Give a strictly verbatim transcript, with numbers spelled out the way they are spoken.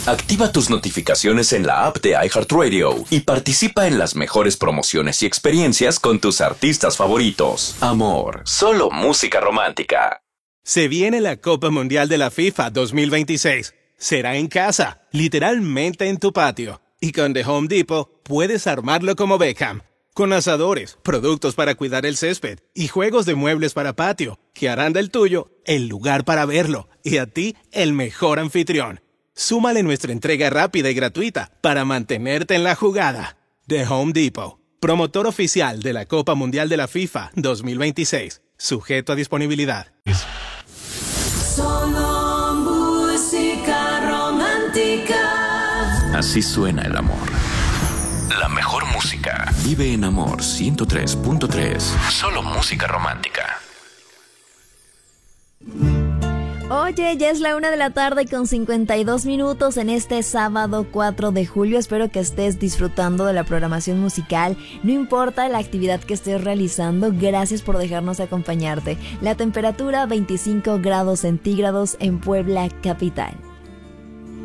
Activa tus notificaciones en la app de iHeartRadio y participa en las mejores promociones y experiencias con tus artistas favoritos. Amor, solo música romántica. Se viene la Copa Mundial de la FIFA dos mil veintiséis. Será en casa, literalmente en tu patio. Y con The Home Depot puedes armarlo como Beckham. Con asadores, productos para cuidar el césped y juegos de muebles para patio, que harán del tuyo el lugar para verlo y a ti el mejor anfitrión. Súmale nuestra entrega rápida y gratuita para mantenerte en la jugada. The Home Depot, promotor oficial de la Copa Mundial de la FIFA dos mil veintiséis. Sujeto a disponibilidad. Solo música romántica. Así suena el amor. La mejor música. Vive en Amor ciento tres punto tres. Solo música romántica. Oye, ya es la una de la tarde con cincuenta y dos minutos en este sábado cuatro de julio. Espero que estés disfrutando de la programación musical. No importa la actividad que estés realizando, gracias por dejarnos acompañarte. La temperatura veinticinco grados centígrados en Puebla capital.